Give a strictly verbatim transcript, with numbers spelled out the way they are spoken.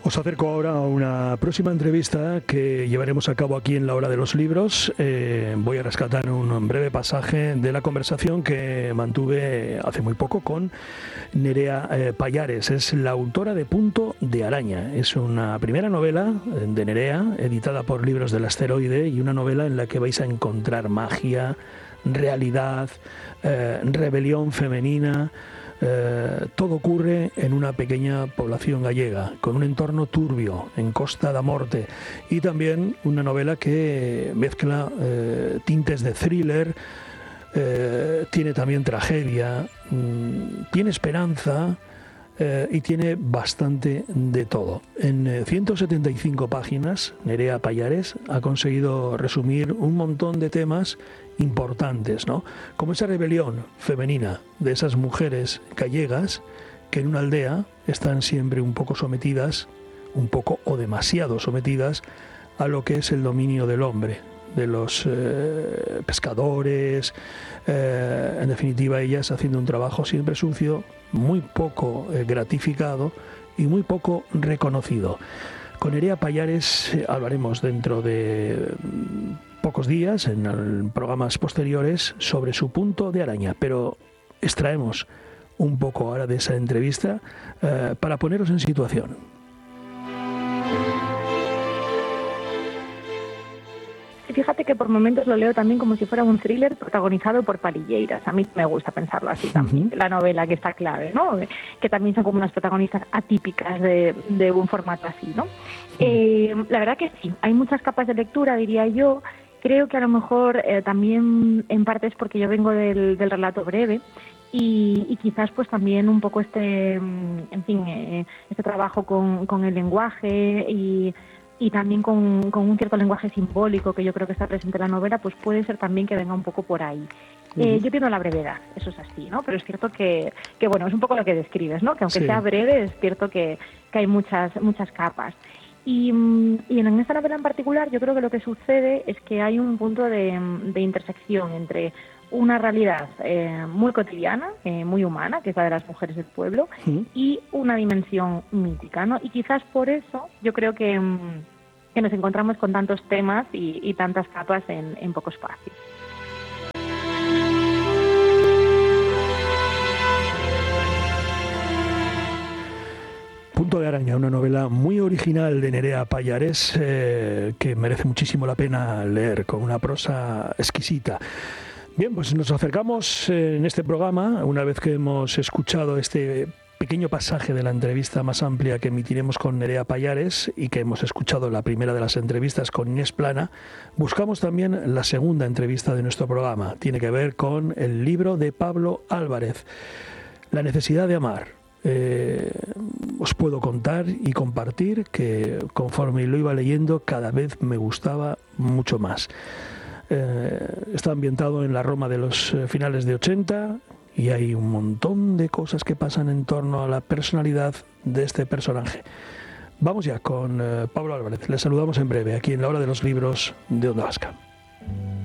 Os acerco ahora a una próxima entrevista que llevaremos a cabo aquí en la Hora de los Libros. Eh, voy a rescatar un breve pasaje de la conversación que mantuve hace muy poco con Nerea eh, Pallares. Es la autora de Punto de Araña. Es una primera novela de Nerea, editada por Libros del Asteroide, y una novela en la que vais a encontrar magia, realidad, eh, rebelión femenina. Eh, todo ocurre en una pequeña población gallega, con un entorno turbio, en Costa da Morte, y también una novela que mezcla eh, tintes de thriller, eh, tiene también tragedia, mmm, tiene esperanza eh, y tiene bastante de todo. En eh, ciento setenta y cinco páginas, Nerea Pallares ha conseguido resumir un montón de temas importantes, ¿no? Como esa rebelión femenina de esas mujeres gallegas que en una aldea están siempre un poco sometidas, un poco o demasiado sometidas a lo que es el dominio del hombre, de los eh, pescadores, eh, en definitiva ellas haciendo un trabajo siempre sucio, muy poco eh, gratificado y muy poco reconocido. Con Nerea Pallares eh, hablaremos dentro de pocos días, en programas posteriores, sobre su Punto de Araña, pero extraemos un poco ahora de esa entrevista eh, para poneros en situación. Fíjate que por momentos lo leo también como si fuera un thriller protagonizado por palilleiras. A mí me gusta pensarlo así también, uh-huh. La novela, que está clave, ¿no? Que también son como unas protagonistas atípicas de, de un formato así, ¿no? Uh-huh. Eh, la verdad que sí, hay muchas capas de lectura, diría yo. Creo que a lo mejor eh, también en parte es porque yo vengo del, del relato breve y, y quizás pues también un poco este, en fin, eh, este trabajo con, con el lenguaje y... y también con, con un cierto lenguaje simbólico que yo creo que está presente en la novela, pues puede ser también que venga un poco por ahí. Uh-huh. Eh, yo pienso la brevedad, eso es así, ¿no? Pero es cierto que, que, bueno, es un poco lo que describes, ¿no? Que aunque sí. sea breve, es cierto que, que hay muchas, muchas capas. Y, y en esta novela en particular yo creo que lo que sucede es que hay un punto de, de intersección entre una realidad eh, muy cotidiana, eh, muy humana, que es la de las mujeres del pueblo, uh-huh. y una dimensión mítica, ¿no? Y quizás por eso yo creo que, que nos encontramos con tantos temas y, y tantas capas en, en poco espacio. Punto de Araña, una novela muy original de Nerea Pallares eh, que merece muchísimo la pena leer, con una prosa exquisita. Bien, pues nos acercamos en este programa, una vez que hemos escuchado este pequeño pasaje de la entrevista más amplia que emitiremos con Nerea Pallares y que hemos escuchado la primera de las entrevistas con Inés Plana, buscamos también la segunda entrevista de nuestro programa. Tiene que ver con el libro de Pablo Álvarez, La necesidad de amar. Eh, os puedo contar y compartir que conforme lo iba leyendo cada vez me gustaba mucho más. Eh, está ambientado en la Roma de los eh, finales de ochenta y hay un montón de cosas que pasan en torno a la personalidad de este personaje. Vamos ya con eh, Pablo Álvarez. Le saludamos en breve aquí en la Hora de los Libros de Onda Vasca.